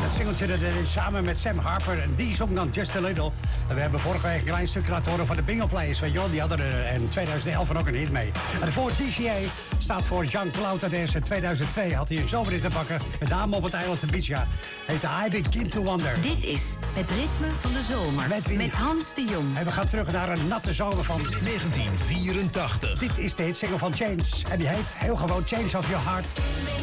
het singeltje dat hij samen met Sam Harper. En die zong dan Just a Little. En we hebben vorige week een klein stukje laten horen van de Bingo Players. Weet je wel, die hadden er in 2011 ook een hit mee. En daarvoor TCA staat voor Jean-Claude Adès. In 2002 had hij een zomerrit te pakken. Met name op het eiland Ibiza. Heette I Begin to Wonder. Dit is het ritme van de zomer. Met Hans de Jong. En we gaan terug naar een natte zomer van 1984. Dit is de hitsingle van Change. En die heet heel gewoon Change of Your Heart.